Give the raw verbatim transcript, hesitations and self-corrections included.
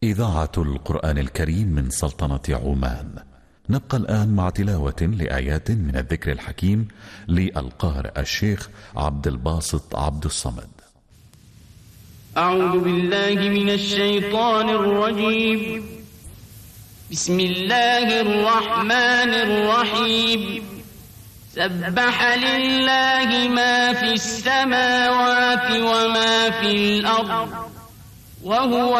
إذاعة القرآن الكريم من سلطنة عمان. نبقى الآن مع تلاوة لآيات من الذكر الحكيم للقارئ الشيخ عبد الباسط عبد الصمد. أعوذ بالله من الشيطان الرجيم. بسم الله الرحمن الرحيم. سبح لله ما في السماوات وما في الأرض وهو